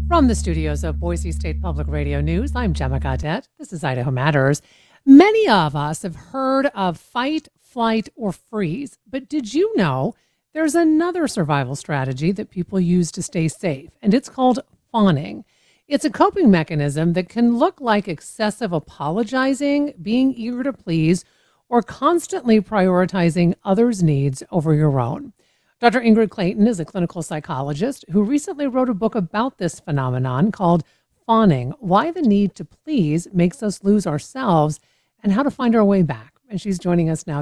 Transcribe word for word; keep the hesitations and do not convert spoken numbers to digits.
From the studios of Boise State Public Radio News, I'm Gemma Gaudette. This is Idaho Matters. Many of us have heard of fight, flight, or freeze, but did you know there's another survival strategy that people use to stay safe, and it's called fawning. It's a coping mechanism that can look like excessive apologizing, being eager to please, or constantly prioritizing others' needs over your own. Doctor Ingrid Clayton is a clinical psychologist who recently wrote a book about this phenomenon called Fawning: Why the Need to Please Makes Us Lose Ourselves and How to Find Our Way Back. And she's joining us now